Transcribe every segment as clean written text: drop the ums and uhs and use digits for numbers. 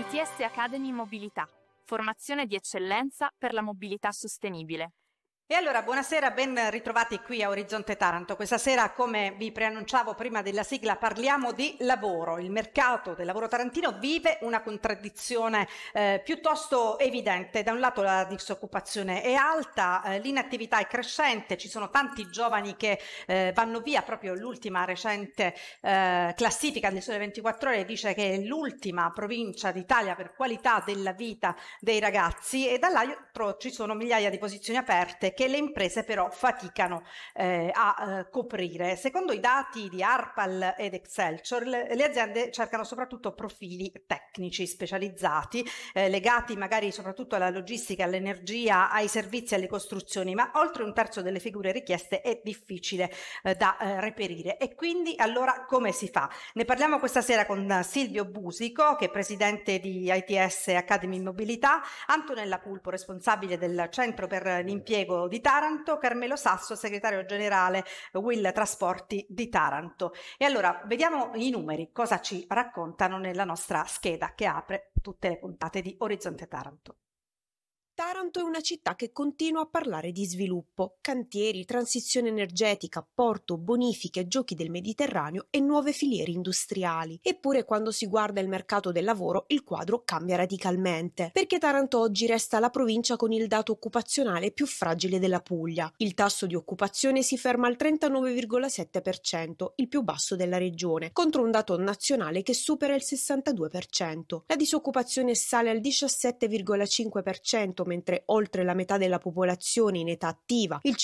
ITS Academy Mobilità, formazione di eccellenza per la mobilità sostenibile. E allora, buonasera, ben ritrovati qui a Orizzonte Taranto. Questa sera, come vi preannunciavo prima della sigla, parliamo di lavoro. Il mercato del lavoro tarantino vive una contraddizione piuttosto evidente. Da un lato la disoccupazione è alta, l'inattività è crescente, ci sono tanti giovani che vanno via. Proprio l'ultima recente classifica del Sole 24 Ore dice che è l'ultima provincia d'Italia per qualità della vita dei ragazzi, e dall'altro ci sono migliaia di posizioni aperte che le imprese però faticano a coprire. Secondo i dati di ARPAL ed Excelsior, le aziende cercano soprattutto profili tecnici specializzati, legati magari soprattutto alla logistica, all'energia, ai servizi, alle costruzioni, ma oltre un terzo delle figure richieste è difficile da reperire. E quindi allora come si fa? Ne parliamo questa sera con Silvio Busico, che è presidente di ITS Academy Mobilità, Antonella Pulpo, responsabile del Centro per l'Impiego di Taranto, Carmelo Sasso, segretario generale Will Trasporti di Taranto. E allora vediamo i numeri, cosa ci raccontano nella nostra scheda che apre tutte le puntate di Orizzonte Taranto. Taranto è una città che continua a parlare di sviluppo, cantieri, transizione energetica, porto, bonifiche, giochi del Mediterraneo e nuove filiere industriali. Eppure quando si guarda il mercato del lavoro il quadro cambia radicalmente, perché Taranto oggi resta la provincia con il dato occupazionale più fragile della Puglia. Il tasso di occupazione si ferma al 39,7%, il più basso della regione, contro un dato nazionale che supera il 62%. La disoccupazione sale al 17,5%, mentre oltre la metà della popolazione in età attiva, il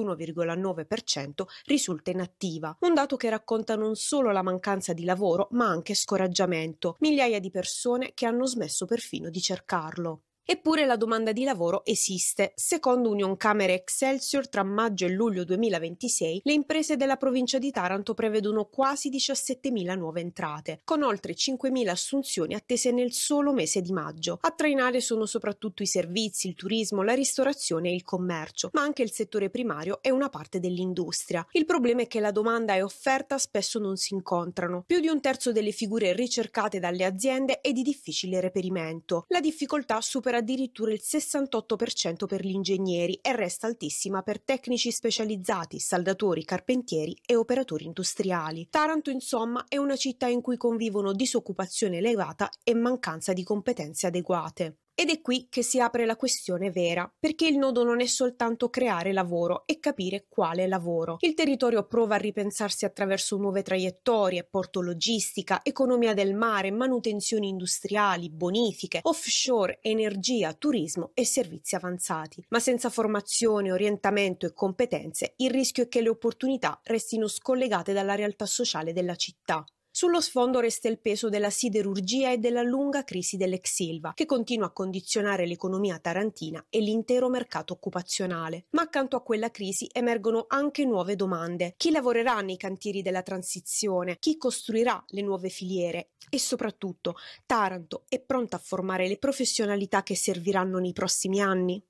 51,9%, risulta inattiva. Un dato che racconta non solo la mancanza di lavoro, ma anche scoraggiamento. Migliaia di persone che hanno smesso perfino di cercarlo. Eppure la domanda di lavoro esiste. Secondo Unioncamere Excelsior, tra maggio e luglio 2026, le imprese della provincia di Taranto prevedono quasi 17.000 nuove entrate, con oltre 5.000 assunzioni attese nel solo mese di maggio. A trainare sono soprattutto i servizi, il turismo, la ristorazione e il commercio, ma anche il settore primario e una parte dell'industria. Il problema è che la domanda e offerta spesso non si incontrano. Più di un terzo delle figure ricercate dalle aziende è di difficile reperimento. La difficoltà supera addirittura il 68% per gli ingegneri e resta altissima per tecnici specializzati, saldatori, carpentieri e operatori industriali. Taranto, insomma, è una città in cui convivono disoccupazione elevata e mancanza di competenze adeguate. Ed è qui che si apre la questione vera, perché il nodo non è soltanto creare lavoro e capire quale lavoro. Il territorio prova a ripensarsi attraverso nuove traiettorie, porto logistica, economia del mare, manutenzioni industriali, bonifiche, offshore, energia, turismo e servizi avanzati. Ma senza formazione, orientamento e competenze, il rischio è che le opportunità restino scollegate dalla realtà sociale della città. Sullo sfondo resta il peso della siderurgia e della lunga crisi dell'ex Ilva, che continua a condizionare l'economia tarantina e l'intero mercato occupazionale. Ma accanto a quella crisi emergono anche nuove domande. Chi lavorerà nei cantieri della transizione? Chi costruirà le nuove filiere? E soprattutto, Taranto è pronta a formare le professionalità che serviranno nei prossimi anni?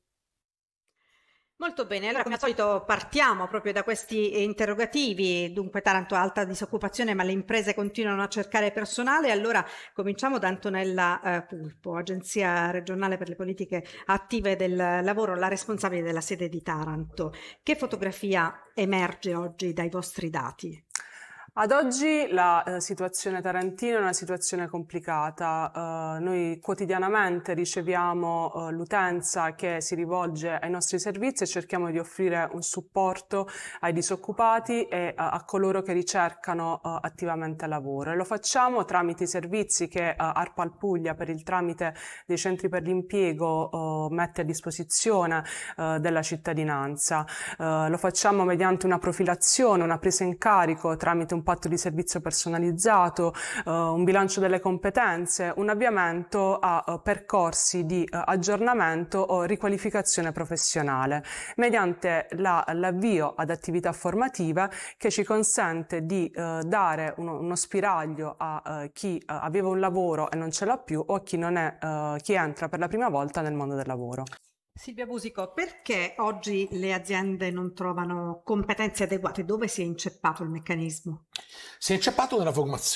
Molto bene, allora come al solito partiamo proprio da questi interrogativi. Dunque Taranto ha alta disoccupazione ma le imprese continuano a cercare personale. Allora cominciamo da Antonella Pulpo, Agenzia regionale per le politiche attive del lavoro, la responsabile della sede di Taranto. Che fotografia emerge oggi dai vostri dati? Ad oggi la situazione tarantina è una situazione complicata. Noi quotidianamente riceviamo l'utenza che si rivolge ai nostri servizi e cerchiamo di offrire un supporto ai disoccupati e a coloro che ricercano attivamente lavoro. E lo facciamo tramite i servizi che ARPAL Puglia, per il tramite dei centri per l'impiego, mette a disposizione della cittadinanza. Lo facciamo mediante una profilazione, una presa in carico tramite un patto di servizio personalizzato, un bilancio delle competenze, un avviamento a percorsi di aggiornamento o riqualificazione professionale, mediante l'avvio ad attività formative che ci consente di dare uno spiraglio a chi aveva un lavoro e non ce l'ha più o a chi non è, chi entra per la prima volta nel mondo del lavoro. Silvia Busico, perché oggi le aziende non trovano competenze adeguate? Dove si è inceppato il meccanismo? Si è inceppato nella formazione.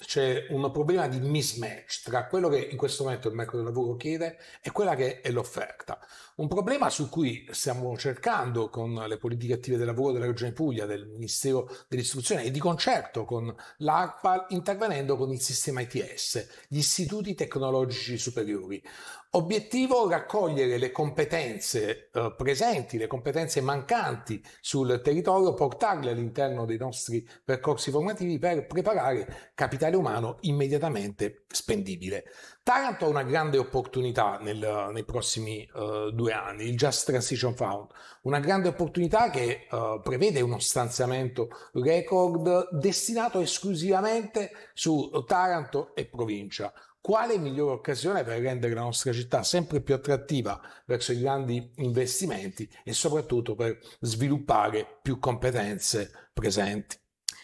c'è un problema di mismatch tra quello che in questo momento il mercato del lavoro chiede e quella che è l'offerta. Un problema su cui stiamo cercando con le politiche attive del lavoro della Regione Puglia, del Ministero dell'Istruzione e di concerto con l'ARPA, intervenendo con il sistema ITS, gli istituti tecnologici superiori. Obiettivo: raccogliere le competenze presenti, le competenze mancanti sul territorio, portarle all'interno dei nostri percorsi formativi per preparare capitale umano immediatamente spendibile. Taranto ha una grande opportunità nei prossimi 2 anni, il Just Transition Fund, una grande opportunità che prevede uno stanziamento record destinato esclusivamente su Taranto e provincia. Quale migliore occasione per rendere la nostra città sempre più attrattiva verso i grandi investimenti e soprattutto per sviluppare più competenze presenti?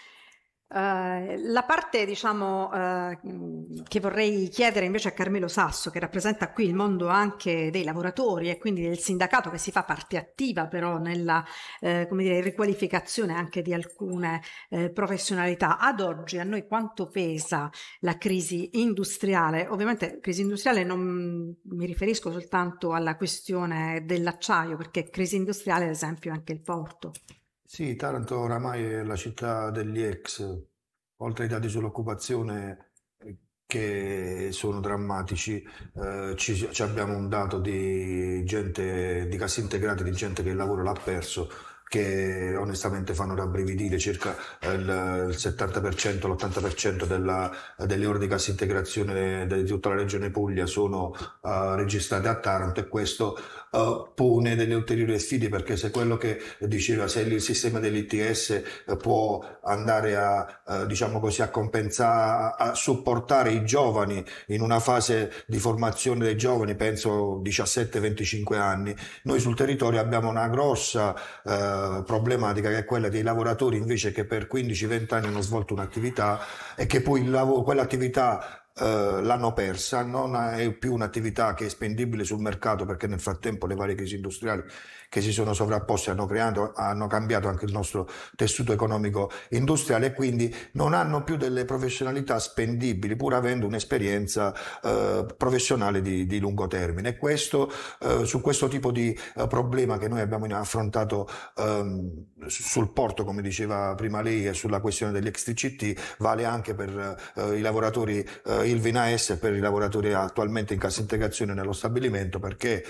La parte, diciamo, che vorrei chiedere invece a Carmelo Sasso, che rappresenta qui il mondo anche dei lavoratori e quindi del sindacato, che si fa parte attiva però nella riqualificazione anche di alcune professionalità. Ad oggi a noi quanto pesa la crisi industriale? Ovviamente crisi industriale non mi riferisco soltanto alla questione dell'acciaio, perché crisi industriale ad esempio anche il porto. Sì, Taranto oramai è la città degli ex, oltre ai dati sull'occupazione che sono drammatici, ci abbiamo un dato di gente, di cassi integrati, di gente che il lavoro l'ha perso, che onestamente fanno rabbrividire. Circa il 70%, l'80% delle ore di cassa integrazione di tutta la regione Puglia sono registrate a Taranto, e questo pone delle ulteriori sfide, perché se quello che diceva, se il sistema dell'ITS può andare a diciamo così, a compensare, a supportare i giovani in una fase di formazione dei giovani, penso 17-25 anni, noi sul territorio abbiamo una grossa problematica, che è quella dei lavoratori invece che per 15-20 anni hanno svolto un'attività e che poi quell'attività l'hanno persa, non è più un'attività che è spendibile sul mercato, perché nel frattempo le varie crisi industriali che si sono sovrapposte hanno cambiato anche il nostro tessuto economico industriale, e quindi non hanno più delle professionalità spendibili pur avendo un'esperienza professionale di lungo termine. E questo, su questo tipo di problema che noi abbiamo affrontato sul porto, come diceva prima lei, e sulla questione degli ex TCT, vale anche per i lavoratori Ilvin AS e per i lavoratori attualmente in cassa integrazione nello stabilimento, perché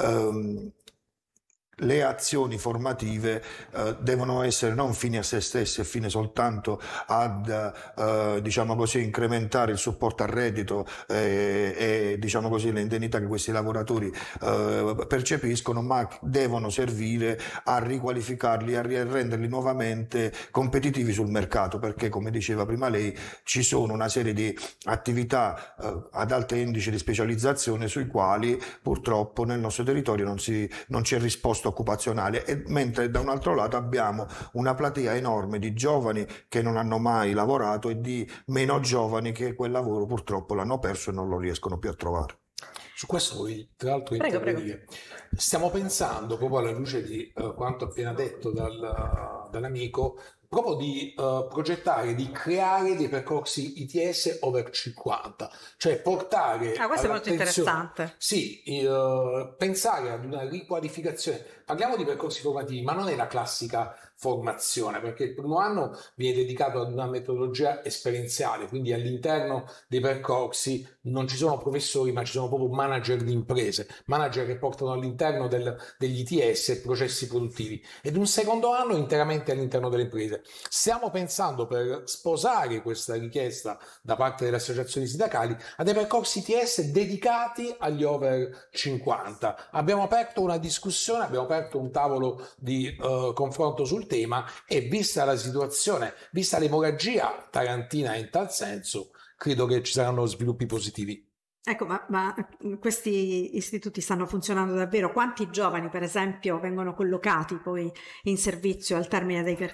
le azioni formative devono essere non fini a se stesse, fine soltanto ad diciamo così, incrementare il supporto al reddito e diciamo così, le indennità che questi lavoratori percepiscono, ma devono servire a riqualificarli, a renderli nuovamente competitivi sul mercato, perché come diceva prima lei ci sono una serie di attività ad alto indice di specializzazione sui quali purtroppo nel nostro territorio non c'è risposta occupazionale, e mentre da un altro lato abbiamo una platea enorme di giovani che non hanno mai lavorato e di meno giovani che quel lavoro purtroppo l'hanno perso e non lo riescono più a trovare. Su questo voglio tra l'altro intervenire. Stiamo pensando, proprio alla luce di quanto appena detto dall'amico, proprio di progettare, di creare dei percorsi ITS over 50, cioè portare questo è molto interessante. Sì, pensare ad una riqualificazione. Parliamo di percorsi formativi, ma non è la classica formazione, perché il primo anno viene dedicato ad una metodologia esperienziale, quindi all'interno dei percorsi non ci sono professori, ma ci sono proprio manager di imprese, manager che portano all'interno degli ITS processi produttivi, ed un secondo anno interamente all'interno delle imprese. Stiamo pensando, per sposare questa richiesta da parte delle associazioni sindacali, a dei percorsi ITS dedicati agli over 50. Abbiamo aperto una discussione, abbiamo aperto un tavolo di confronto sul tema, e vista la situazione, vista l'emorragia tarantina in tal senso, credo che ci saranno sviluppi positivi. Ecco, ma questi istituti stanno funzionando davvero? Quanti giovani, per esempio, vengono collocati poi in servizio al termine